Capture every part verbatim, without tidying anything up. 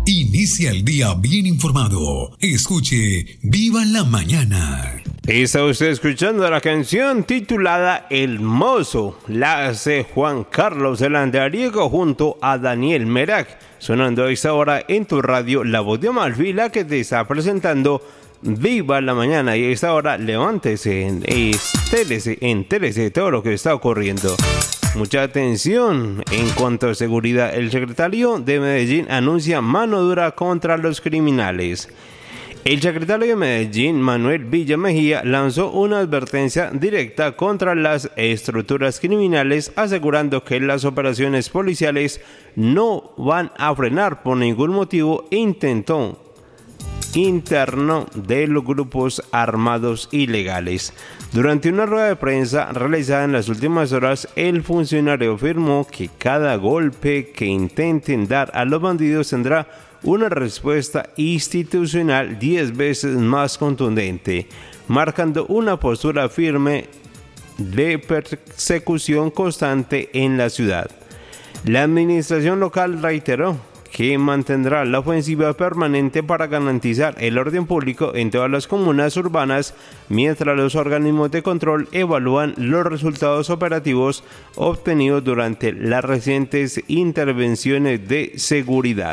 Inicia el día bien informado. Escuche Viva la Mañana. Está usted escuchando la canción titulada El Mozo. La hace Juan Carlos de Landariego junto a Daniel Merak. Sonando a esta hora en tu radio La Voz de Amalfi, la que te está presentando Viva la Mañana. Y a esta hora levántese, estélese, entérese todo lo que está ocurriendo. Mucha atención en cuanto a seguridad. El secretario de Medellín anuncia mano dura contra los criminales. El secretario de Medellín, Manuel Villa Mejía, lanzó una advertencia directa contra las estructuras criminales, asegurando que las operaciones policiales no van a frenar por ningún motivo e intentó interno de los grupos armados ilegales. Durante una rueda de prensa realizada en las últimas horas, el funcionario afirmó que cada golpe que intenten dar a los bandidos tendrá una respuesta institucional diez veces más contundente, marcando una postura firme de persecución constante en la ciudad. La administración local reiteró que mantendrá la ofensiva permanente para garantizar el orden público en todas las comunas urbanas, mientras los organismos de control evalúan los resultados operativos obtenidos durante las recientes intervenciones de seguridad.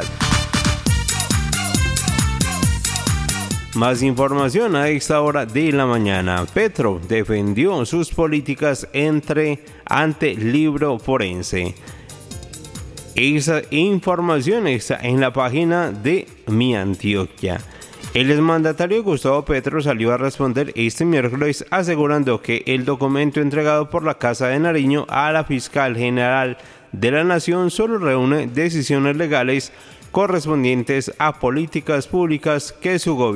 Más información a esta hora de la mañana. Petro defendió sus políticas entre, ante libro forense. Esa información está en la página de Mi Antioquia. El exmandatario Gustavo Petro salió a responder este miércoles asegurando que el documento entregado por la Casa de Nariño a la Fiscal General de la Nación solo reúne decisiones legales correspondientes a políticas públicas que su gobierno